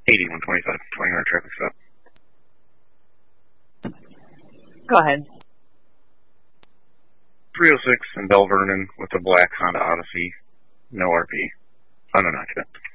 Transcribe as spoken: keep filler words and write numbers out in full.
eighty-one twenty-five, twenty yard traffic stop. Go ahead. three oh six in Bell Vernon with a black Honda Odyssey, no R P, unknown occupant.